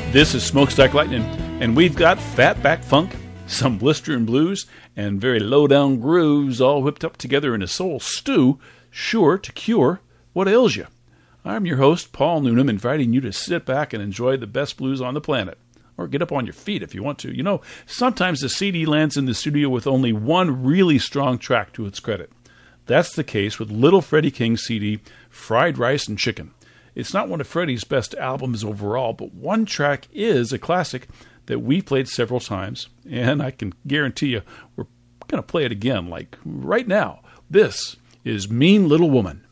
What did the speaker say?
This is Smokestack Lightning, and we've got fatback funk, some blistering blues, and very low-down grooves all whipped up together in a soul stew, sure to cure what ails you. I'm your host, Paul Noonan, inviting you to sit back and enjoy the best blues on the planet. Or get up on your feet if you want to. You know, sometimes the CD lands in the studio with only one really strong track to its credit. That's the case with Little Freddie King's CD, Fried Rice and Chicken. It's not one of Freddie's best albums overall, but one track is a classic that we played several times, and I can guarantee you we're going to play it again, like right now. This is Mean Little Woman.